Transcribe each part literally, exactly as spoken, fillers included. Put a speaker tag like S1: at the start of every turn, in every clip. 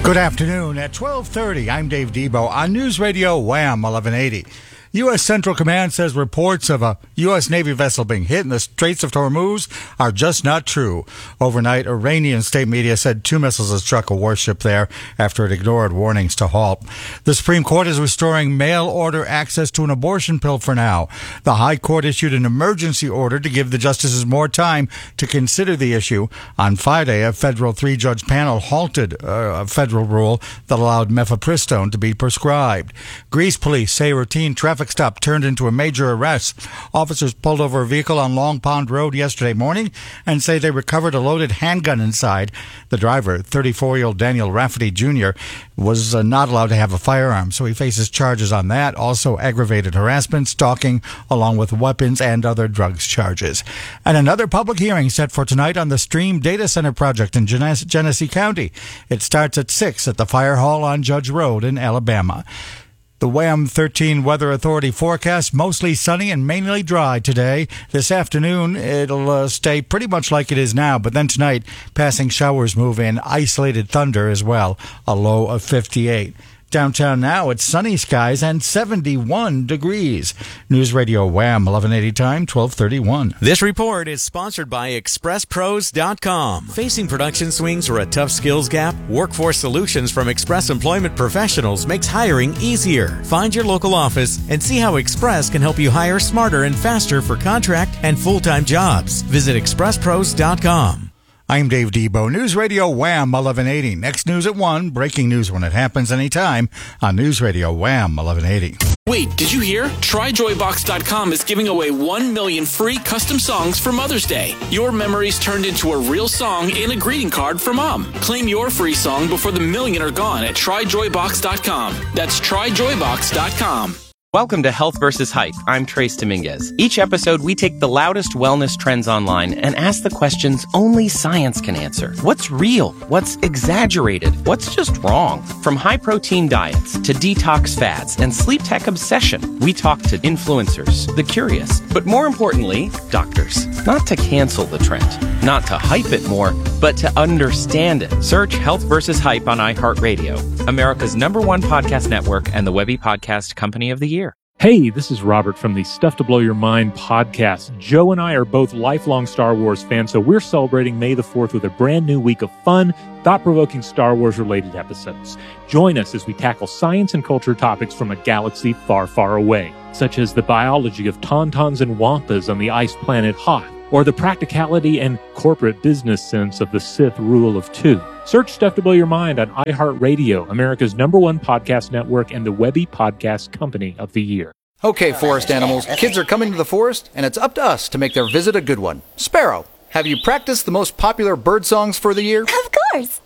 S1: Good afternoon. At twelve thirty, I'm Dave Debo on News Radio Wham eleven eighty. U S. Central Command says reports of a U S. Navy vessel being hit in the Straits of Hormuz are just not true. Overnight, Iranian state media said two missiles had struck a warship there after it ignored warnings to halt. The Supreme Court is restoring mail-order access to an abortion pill for now. The High Court issued an emergency order to give the justices more time to consider the issue. On Friday, a federal three-judge panel halted uh, a federal rule that allowed mifepristone to be prescribed. Greece police say routine traffic stop turned into a major arrest. Officers pulled over a vehicle on Long Pond Road yesterday morning and say they recovered a loaded handgun inside. The driver, thirty-four-year-old Daniel Rafferty Junior, was uh, not allowed to have a firearm, so he faces charges on that. Also aggravated harassment, stalking, along with weapons and other drugs charges. And another public hearing set for tonight on the Stream Data Center project in Genes- Genesee County. It starts at six at the Fire Hall on Judge Road in Alabama. The Wham thirteen Weather Authority forecast, mostly sunny and mainly dry today. This afternoon, it'll uh, stay pretty much like it is now, but then tonight, passing showers move in, isolated thunder as well, a low of fifty-eight. Downtown now, it's sunny skies and seventy-one degrees. News Radio Wham, eleven eighty time, twelve thirty-one.
S2: This report is sponsored by Express Pros dot com. Facing production swings or a tough skills gap? Workforce Solutions from Express Employment Professionals makes hiring easier. Find your local office and see how Express can help you hire smarter and faster for contract and full-time jobs. Visit Express Pros dot com.
S1: I'm Dave Debo. News Radio Wham eleven eighty. Next news at one. Breaking news when it happens anytime on News Radio Wham eleven eighty.
S3: Wait, did you hear? Try Joy Box dot com is giving away one million free custom songs for Mother's Day. Your memories turned into a real song and a greeting card for Mom. Claim your free song before the million are gone at Try Joy Box dot com. That's Try Joy Box dot com.
S4: Welcome to Health versus Hype. I'm Trace Dominguez. Each episode, we take the loudest wellness trends online and ask the questions only science can answer. What's real? What's exaggerated? What's just wrong? From high-protein diets to detox fads and sleep tech obsession, we talk to influencers, the curious, but more importantly, doctors. Not to cancel the trend, not to hype it more, but to understand it. Search Health versus Hype on iHeartRadio, America's number one podcast network and the Webby Podcast Company of the Year.
S5: Hey, this is Robert from the Stuff to Blow Your Mind podcast. Joe and I are both lifelong Star Wars fans, so we're celebrating May the fourth with a brand new week of fun, thought-provoking Star Wars-related episodes. Join us as we tackle science and culture topics from a galaxy far, far away, such as the biology of tauntauns and wampas on the ice planet Hoth, or the practicality and corporate business sense of the Sith rule of two. Search Stuff to Blow Your Mind on iHeartRadio, America's number one podcast network and the Webby Podcast Company of the Year.
S6: Okay, forest animals, kids are coming to the forest, and it's up to us to make their visit a good one. Sparrow, have you practiced the most popular bird songs for the year?
S7: Of course.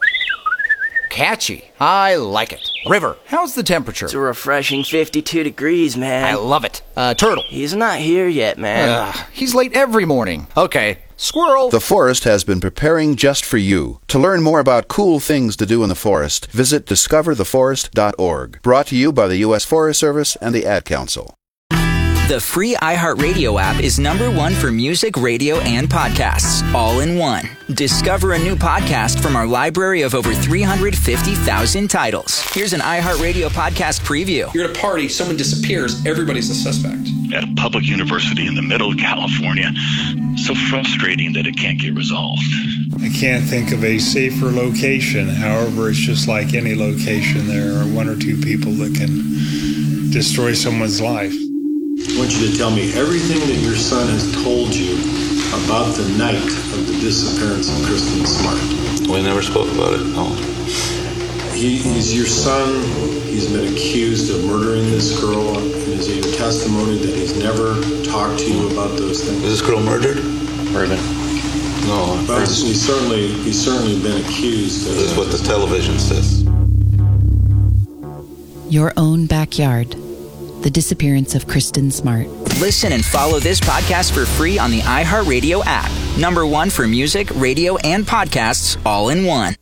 S6: Catchy. I like it. River, how's the temperature?
S8: It's a refreshing fifty-two degrees, man.
S6: I love it. Uh, Turtle.
S8: He's not here yet, man.
S6: Uh, he's late every morning. Okay. Squirrel.
S9: The forest has been preparing just for you. To learn more about cool things to do in the forest, visit discover the forest dot org. Brought to you by the U S Forest Service and the Ad Council.
S10: The free iHeartRadio app is number one for music, radio, and podcasts, all in one. Discover a new podcast from our library of over three hundred fifty thousand titles. Here's an iHeartRadio podcast preview.
S11: You're at a party, someone disappears, everybody's a suspect.
S12: At a public university in the middle of California, so frustrating that it can't get resolved.
S13: I can't think of a safer location. However, it's just like any location. There are one or two people that can destroy someone's life.
S14: I want you to tell me everything that your son has told you about the night of the disappearance of Kristen Smart.
S15: We never spoke about it, no.
S14: He, he's your son. He's been accused of murdering this girl. Is it your testimony that he's never talked to you about those things?
S15: Is this girl murdered?
S14: Murdered.
S15: No.
S14: But he's certainly, he's certainly been accused. Of
S15: this is what the television says.
S16: Your own backyard. The disappearance of Kristen Smart.
S10: Listen and follow this podcast for free on the iHeartRadio app. Number one for music, radio, and podcasts, all in one.